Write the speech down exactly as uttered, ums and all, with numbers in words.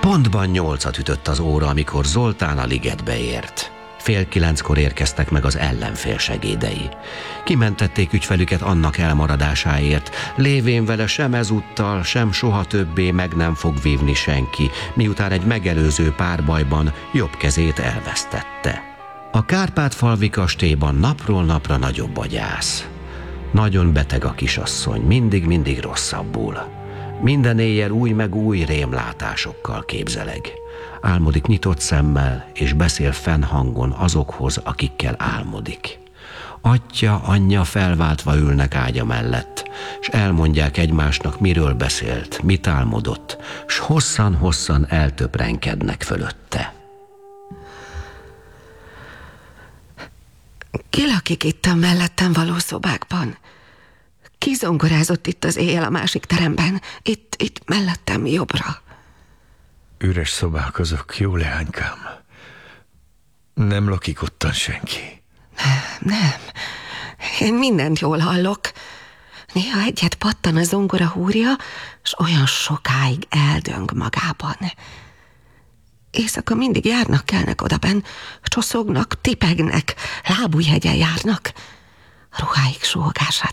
Pontban nyolcat ütött az óra, amikor Zoltán a ligetbe ért. Fél kilenckor érkeztek meg az ellenfél segédei. Kimentették ügyfelüket annak elmaradásáért, lévén vele sem ezúttal, sem soha többé meg nem fog vívni senki, miután egy megelőző párbajban jobb kezét elvesztette. A Kárpát-falvi kastélyban napról napra nagyobb a gyász. Nagyon beteg a kisasszony, mindig-mindig rosszabbul. Minden éjjel új meg új rémlátásokkal képzeleg. Álmodik nyitott szemmel, és beszél fennhangon azokhoz, akikkel álmodik. Atya, anyja felváltva ülnek ágya mellett, s elmondják egymásnak, miről beszélt, mit álmodott, s hosszan-hosszan eltöprenkednek fölötte. Ki lakik itt a mellettem való szobákban? Ki zongorázott itt az éjjel a másik teremben? Itt, itt mellettem jobbra. Üres szobák azok, jó leánykám. Nem lakik ottan senki. Nem, nem. Én mindent jól hallok. Néha egyet pattan a zongora húrja, s olyan sokáig eldöng magában. Éjszaka mindig járnak, kelnek odabenn, csoszognak, tipegnek, lábújhegyen járnak. A ruháik sógását